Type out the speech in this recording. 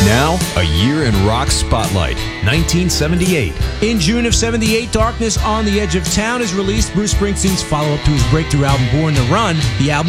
Now, a year in rock spotlight, 1978. In June of 78, Darkness on the Edge of Town is released, Bruce Springsteen's follow-up to his breakthrough album Born to Run. The album